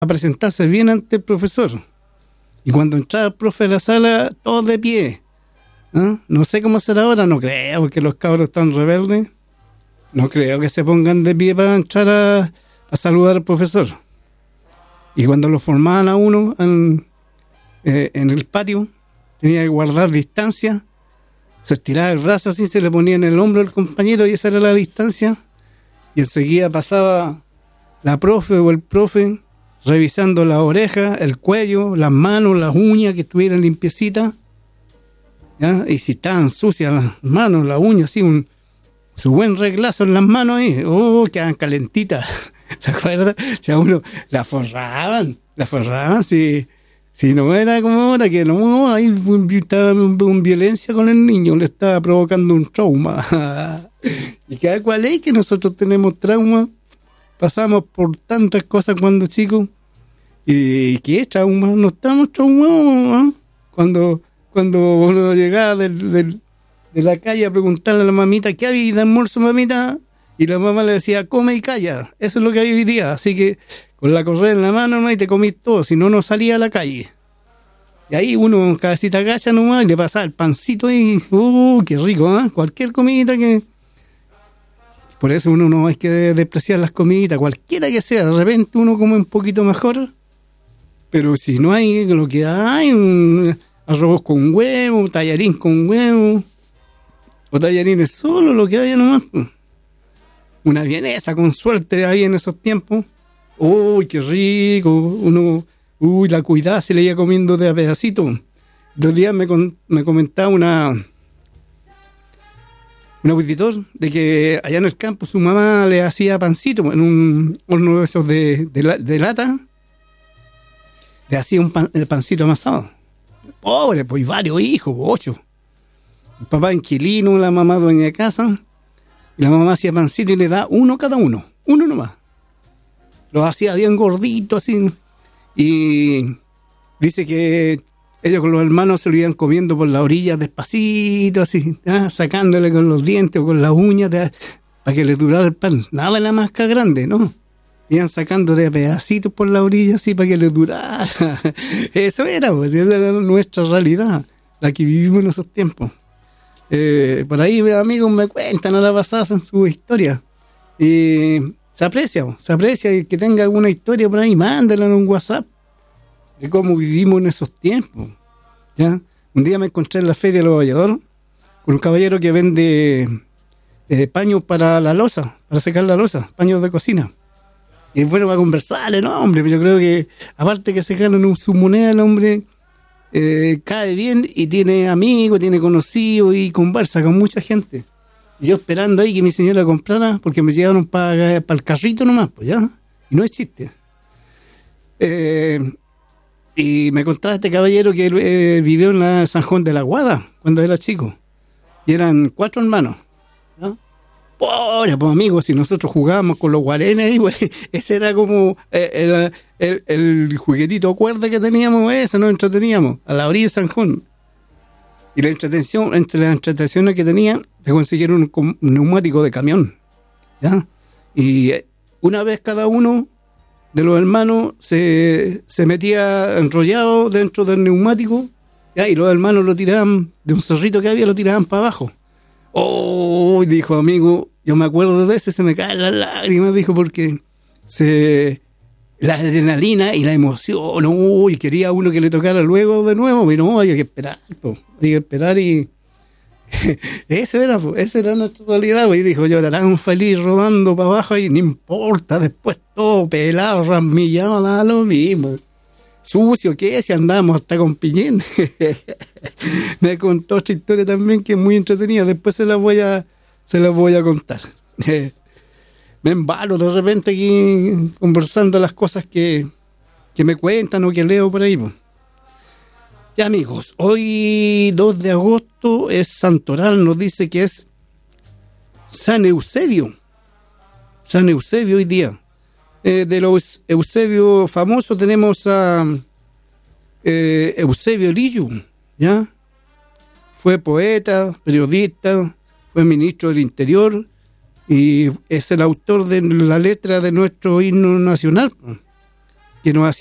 a presentarse bien ante el profesor. Y cuando entraba el profe a la sala, todos de pie. No sé cómo será ahora, no creo, porque los cabros están rebeldes. No creo que se pongan de pie para entrar a saludar al profesor. Y cuando lo formaban a uno en el patio, tenía que guardar distancia. Se estiraba el brazo así, se le ponía en el hombro al compañero y esa era la distancia. Y enseguida pasaba la profe o el profe revisando las orejas, el cuello, las manos, las uñas que estuvieran limpiecitas. ¿Ya? Y si estaban sucias las manos, las uñas, así, su buen reglazo en las manos ahí, quedaban calentitas. ¿Se acuerda? Si a uno la forraban, si no era como ahora, que no, ahí estaba con violencia con el niño, le estaba provocando un trauma. Y cada cual es que nosotros tenemos trauma, pasamos por tantas cosas cuando chicos, y ¿qué es trauma? No estamos traumados, ¿no? Cuando uno llegaba de la calle a preguntarle a la mamita, ¿qué había de almuerzo, mamita? Y la mamá le decía, come y calla, eso es lo que hay hoy día, así que con la correa en la mano, ¿no? Y te comís todo, si no, no salía a la calle. Y ahí uno, cabecita agacha nomás, y le pasaba el pancito y, qué rico, ¿eh? Cualquier comidita que... Por eso uno no hay que despreciar las comiditas, cualquiera que sea, de repente uno come un poquito mejor, pero si no hay lo que hay, un arroz con huevo, tallarín con huevo, o tallarines solo, lo que haya nomás. Una vienesa con suerte ahí en esos tiempos. ¡Uy, qué rico! Uno, la cuidada se le iba comiendo de a pedacito. Dos días me comentaba un auditor de que allá en el campo su mamá le hacía pancito en un horno de esos de lata. Le hacía el pancito amasado. Pobre, pues varios hijos, 8. El papá inquilino, la mamá dueña de casa. Y la mamá hacía pancito y le da uno cada uno nomás. Los hacía bien gorditos así. Y dice que ellos con los hermanos se lo iban comiendo por la orilla despacito así, sacándole con los dientes o con las uñas para que les durara el pan. Nada de la masca grande, ¿no? Iban sacando de pedacitos por la orilla así para que les durara. Eso era, pues, esa era nuestra realidad, la que vivimos en esos tiempos. Por ahí amigos me cuentan a la pasada en su historia. Se aprecia y que tenga alguna historia por ahí, mándala en un WhatsApp de cómo vivimos en esos tiempos. ¿Ya? Un día me encontré en la feria de los Vallador con un caballero que vende paños para la loza, para secar la loza, paños de cocina. Y bueno, para conversarle, no, hombre, yo creo que aparte que se ganan su moneda, el hombre cae bien y tiene amigos, tiene conocidos y conversa con mucha gente. Y yo esperando ahí que mi señora comprara, porque me llevaron para el carrito nomás, pues ya, y no es chiste. Y me contaba este caballero que vivió en la San Juan de la Guada cuando era chico. Y eran 4 hermanos. ¿No? Pobre, pues amigos, si nosotros jugábamos con los guarenes, pues, ese era como el juguetito cuerda que teníamos, ese nos entreteníamos, a la orilla de San Juan. Y la entretención, entre las entretenciones que tenía, te consiguieron un neumático de camión. ¿Ya? Y una vez cada uno de los hermanos se metía enrollado dentro del neumático, ¿ya? Y los hermanos lo tiraban de un cerrito que había, lo tiraban para abajo. ¡Oh! Dijo, amigo, yo me acuerdo de ese, se me caen las lágrimas, dijo, porque la adrenalina y la emoción, y quería uno que le tocara luego de nuevo, pero no, había que esperar, y esa era nuestra realidad, y dijo, yo era tan feliz rodando para abajo y no importa, después todo pelado, ramillado, da lo mismo. Sucio, ¿qué? Si andamos hasta con piñén. Me contó otra historia también que es muy entretenida, después se la voy a contar. Me embalo de repente aquí conversando las cosas que me cuentan o que leo por ahí. Ya amigos, hoy 2 de agosto es Santoral, nos dice que es San Eusebio. San Eusebio hoy día. De los Eusebios famosos tenemos a Eusebio Lillo, ¿ya? Fue poeta, periodista, fue ministro del Interior y es el autor de la letra de nuestro himno nacional. que nos